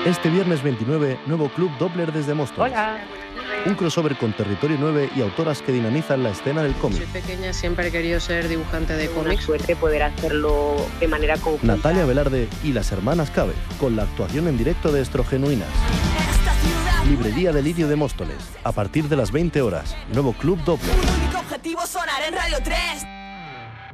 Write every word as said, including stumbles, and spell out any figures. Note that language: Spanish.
Este viernes veintinueve, nuevo Club Doppler desde Móstoles. Hola. Un crossover con Territorio nueve y autoras que dinamizan la escena del cómic. Soy pequeña, siempre he querido ser dibujante de cómics. Suerte poder hacerlo de manera conjunta. Natalia Velarde y las hermanas Cabe, con la actuación en directo de Estrogenuinas. Librería Delirio de Móstoles, a partir de las veinte horas. Nuevo Club Doppler. Un único objetivo, sonar en Radio tres.